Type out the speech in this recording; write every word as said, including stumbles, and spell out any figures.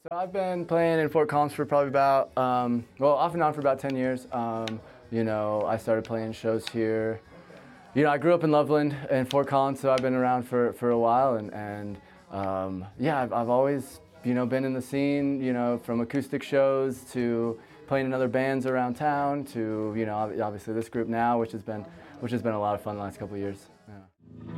So I've been playing in Fort Collins for probably about, um, well, off and on for about ten years. Um, you know, I started playing shows here. You know, I grew up in Loveland and Fort Collins, so I've been around for, for a while. And, and um, yeah, I've, I've always, you know, been in the scene, you know, from acoustic shows to playing in other bands around town to, you know, obviously this group now, which has been, which has been a lot of fun the last couple of years. Yeah.